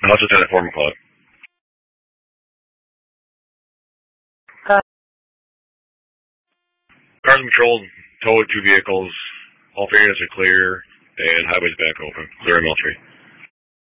House Lieutenant Fort McLeod. Cars and patrol towed 2 vehicles. All 3 units are clear, and highway's back open. Clear ML3.